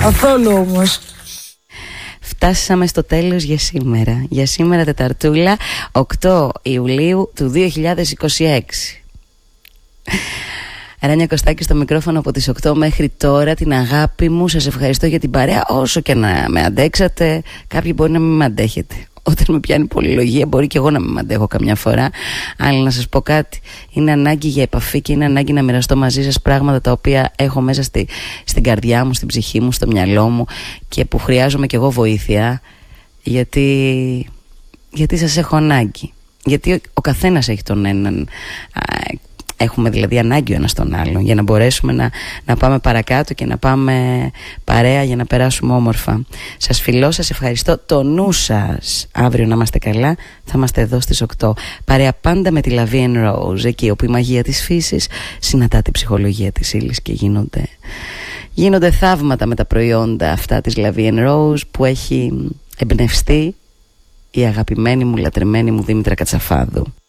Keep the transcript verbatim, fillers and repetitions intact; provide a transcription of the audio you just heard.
Αθόλου όμως. Φτάσαμε στο τέλος για σήμερα. Για σήμερα Τεταρτούλα, οκτώ Ιουλίου του δύο χιλιάδες είκοσι έξι. Ράνια Κωστάκη στο μικρόφωνο από τις οκτώ μέχρι τώρα. Την αγάπη μου, σας ευχαριστώ για την παρέα. Όσο και να με αντέξατε, κάποιοι μπορεί να μην με αντέχετε. Όταν με πιάνει πολυλογία μπορεί και εγώ να με αντέχω καμιά φορά. Αλλά να σας πω κάτι, είναι ανάγκη για επαφή και είναι ανάγκη να μοιραστώ μαζί σας πράγματα τα οποία έχω μέσα στη, στην καρδιά μου, στην ψυχή μου, στο μυαλό μου και που χρειάζομαι κι εγώ βοήθεια, γιατί, γιατί σας έχω ανάγκη. Γιατί ο καθένας έχει τον έναν, έχουμε δηλαδή ανάγκη ο ένας τον άλλον για να μπορέσουμε να, να πάμε παρακάτω και να πάμε παρέα για να περάσουμε όμορφα. Σας φιλώ, σας ευχαριστώ. Το νου σας. Αύριο να είμαστε καλά, θα είμαστε εδώ στις οκτώ. Παρέα πάντα με τη La Vie en Rose, εκεί όπου η μαγεία της φύσης συναντά την ψυχολογία της ύλης και γίνονται, γίνονται θαύματα με τα προϊόντα αυτά της La Vie en Rose που έχει εμπνευστεί η αγαπημένη μου, λατρεμένη μου Δήμητρα Κατσαφάδου.